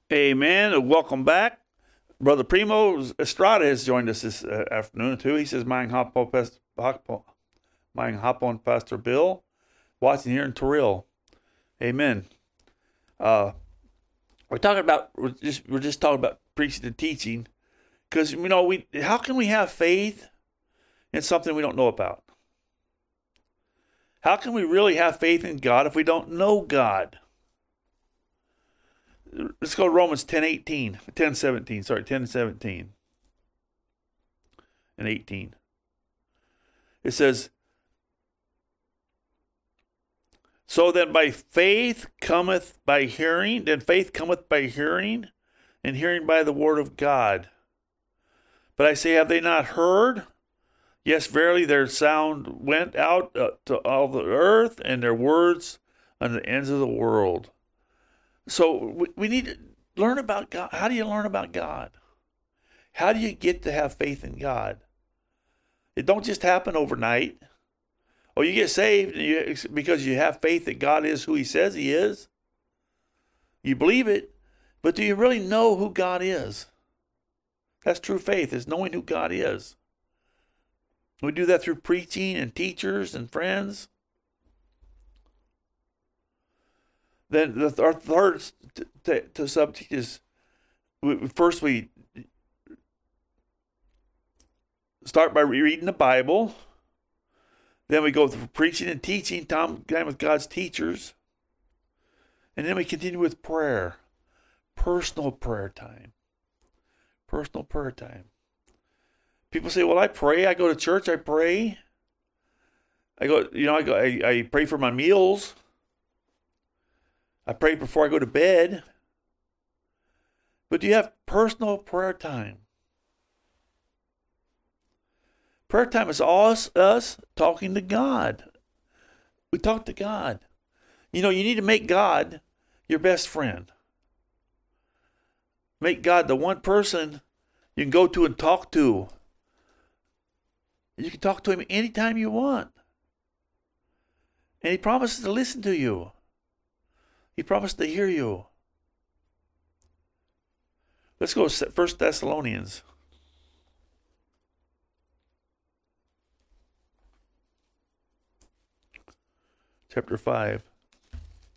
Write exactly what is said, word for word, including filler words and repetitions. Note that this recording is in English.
Amen. Welcome back. Brother Primo Estrada has joined us this uh, afternoon, too. He says, Mine hop on, Pastor, Mine hop on Pastor Bill, watching here in Toril. Amen. Uh, we're talking about, we're just, we're just talking about preaching and teaching, because, you know, we how can we have faith in something we don't know about? How can we really have faith in God if we don't know God? Let's go to Romans ten eighteen, ten seventeen, sorry, ten seventeen and eighteen. It says, So then by faith cometh by hearing, then faith cometh by hearing, and hearing by the word of God. But I say, have they not heard? Yes, verily, their sound went out uh, to all the earth, and their words unto the ends of the world. So we, we need to learn about God. How do you learn about God? How do you get to have faith in God? It don't just happen overnight. Or you get saved and you, because you have faith that God is who he says he is. You believe it, but do you really know who God is? That's true faith, is knowing who God is. We do that through preaching and teachers and friends. Then the, our third t- t- t- subject is, we, first we start by reading the Bible. Then we go through preaching and teaching, time with God's teachers. And then we continue with prayer. Personal prayer time. Personal prayer time. People say, well, I pray. I go to church. I pray. I go, you know, I go. I, I pray for my meals. I pray before I go to bed. But do you have personal prayer time? Prayer time is us, us talking to God. We talk to God. You know, you need to make God your best friend. Make God the one person you can go to and talk to. You can talk to him anytime you want. And he promises to listen to you. He promised to hear you. Let's go to First Thessalonians. Chapter five.